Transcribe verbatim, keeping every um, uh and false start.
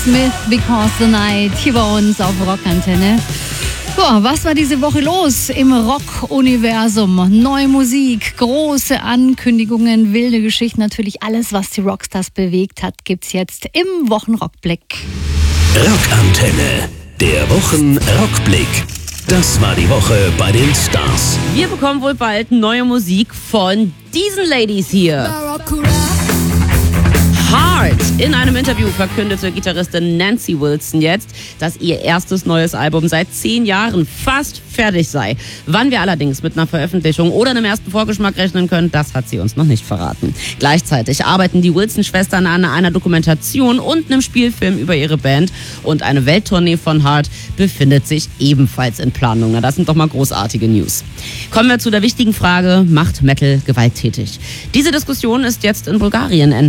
Smith, Because the Night, hier bei uns auf Rockantenne. Boah, was war diese Woche los im Rock-Universum? Neue Musik, große Ankündigungen, wilde Geschichten, natürlich alles, was die Rockstars bewegt hat, gibt's jetzt im Wochenrockblick. Rockantenne, der Wochenrockblick. Das war die Woche bei den Stars. Wir bekommen wohl bald neue Musik von diesen Ladies hier. Heart. In einem Interview verkündete Gitarristin Nancy Wilson jetzt, dass ihr erstes neues Album seit zehn Jahren fast fertig sei. Wann wir allerdings mit einer Veröffentlichung oder einem ersten Vorgeschmack rechnen können, das hat sie uns noch nicht verraten. Gleichzeitig arbeiten die Wilson-Schwestern an einer Dokumentation und einem Spielfilm über ihre Band und eine Welttournee von Heart befindet sich ebenfalls in Planung. Na, das sind doch mal großartige News. Kommen wir zu der wichtigen Frage, macht Metal gewalttätig? Diese Diskussion ist jetzt in Bulgarien